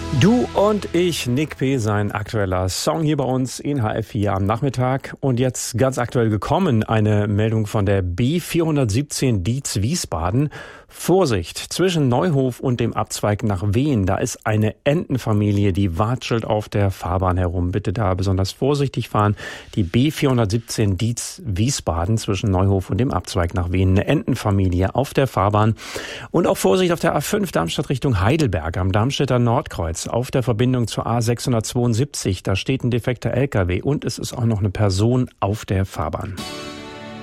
Du und ich, Nick P., sein aktueller Song hier bei uns in HR4 am Nachmittag. Und jetzt ganz aktuell gekommen, eine Meldung von der B417 Dietz-Wiesbaden. Vorsicht, zwischen Neuhof und dem Abzweig nach Wehen, da ist eine Entenfamilie, die watschelt auf der Fahrbahn herum. Bitte da besonders vorsichtig fahren. Die B417 Dietz-Wiesbaden zwischen Neuhof und dem Abzweig nach Wehen, eine Entenfamilie auf der Fahrbahn. Und auch Vorsicht auf der A5 Darmstadt Richtung Heidelberg am Darmstädter Nordkreuz. Auf der Verbindung zur A672, da steht ein defekter LKW und es ist auch noch eine Person auf der Fahrbahn.